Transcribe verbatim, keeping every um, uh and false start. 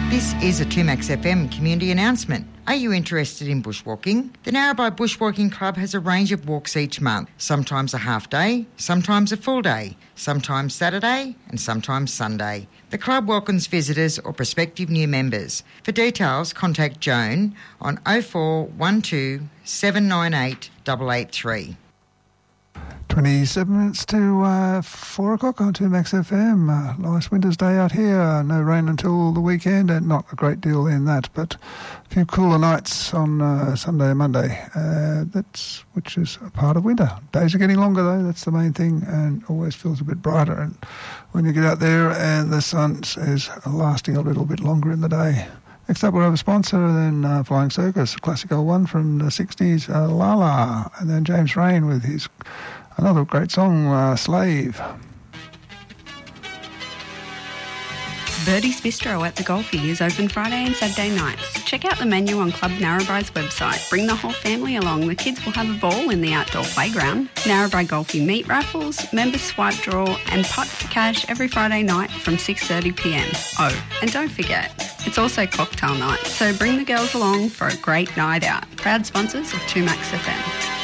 This is a two Max F M community announcement. Are you interested in bushwalking? The Narrabri Bushwalking Club has a range of walks each month, sometimes a half day, sometimes a full day, sometimes Saturday and sometimes Sunday. The club welcomes visitors or prospective new members. For details, contact Joan on oh four one two seven nine eight eight eight three. twenty-seven minutes to uh, four o'clock on two Max F M. Uh, nice winter's day out here. Uh, no rain until the weekend, and not a great deal in that, but a few cooler nights on uh, Sunday and Monday. Uh, that's which is a part of winter. Days are getting longer though. That's the main thing, and always feels a bit brighter. And when you get out there, and the sun is lasting a little bit longer in the day. Next up, we'll have a sponsor, then uh, Flying Circus, a classic old one from the sixties, uh, La La, and then James Rain with his another great song, uh, Slave. Birdie's Bistro at the Golfie is open Friday and Saturday nights. Check out the menu on Club Narrabri's website. Bring the whole family along. The kids will have a ball in the outdoor playground. Narrabri Golfie meat raffles, members swipe draw and putt for cash every Friday night from six thirty p m. Oh, and don't forget, it's also cocktail night, so bring the girls along for a great night out. Proud sponsors of two Max F M.